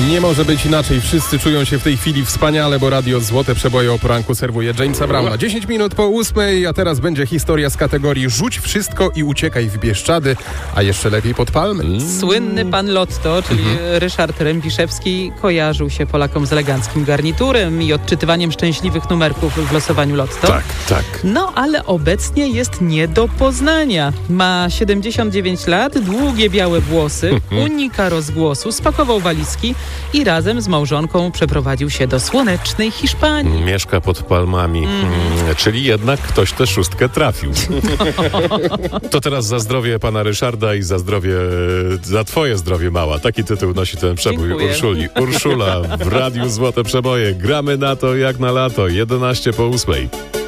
Nie może być inaczej. Wszyscy czują się w tej chwili wspaniale, bo Radio Złote Przeboje o poranku serwuje Jamesa Browna. 10 minut po 8, a teraz będzie historia z kategorii Rzuć wszystko i uciekaj w Bieszczady, a jeszcze lepiej pod palmy. Słynny pan Lotto, czyli Ryszard Rębiszewski, kojarzył się Polakom z eleganckim garniturem i odczytywaniem szczęśliwych numerków w losowaniu Lotto. Tak. No, ale obecnie jest nie do poznania. Ma 79 lat, długie białe włosy, unika rozgłosu, spakował walizki i razem z małżonką przeprowadził się do słonecznej Hiszpanii. Mieszka pod palmami, czyli jednak ktoś tę szóstkę trafił. To teraz za zdrowie pana Ryszarda i za twoje zdrowie, mała. Taki tytuł nosi ten przebój. Dziękuję. Urszuli. Urszula w Radiu Złote Przeboje. Gramy na to jak na lato. 11 po 8.